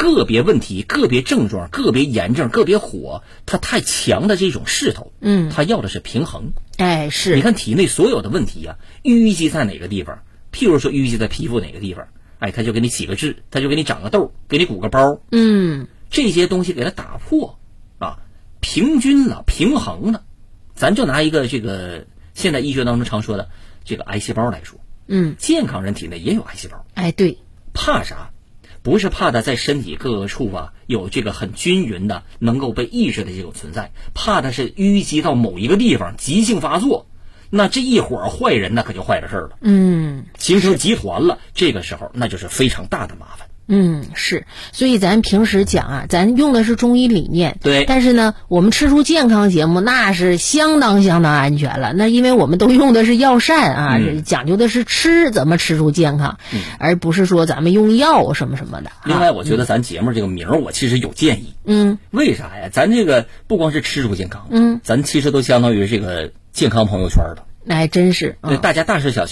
个别问题、个别症状、个别炎症、个别火，它太强的这种势头，它要的是平衡。 哎，是。 你看体内所有的问题啊，淤积在哪个地方？譬如说淤积在皮肤哪个地方，哎，他就给你起个痣，他就给你长个痘，给你鼓个包，这些东西给它打破啊，平均了，平衡了。咱就拿一个这个现在医学当中常说的这个癌细胞来说，健康人体内也有癌细胞。 哎，对。 怕啥？不是怕它在身体各个处啊有这个很均匀的能够被抑制的这种存在，怕它是淤积到某一个地方急性发作，那这一伙坏人那可就坏了事儿了。形成集团了，这个时候那就是非常大的麻烦。 是，所以咱平时讲啊，咱用的是中医理念， 对， 但是呢，我们吃出健康节目那是相当安全了。那因为我们都用的是药膳啊，讲究的是吃怎么吃出健康，而不是说咱们用药什么什么的。 另外，我觉得咱节目这个名儿，我其实有建议。为啥呀？咱这个不光是吃出健康，咱其实都相当于这个健康朋友圈了。 哎，真是， 对，大家大事小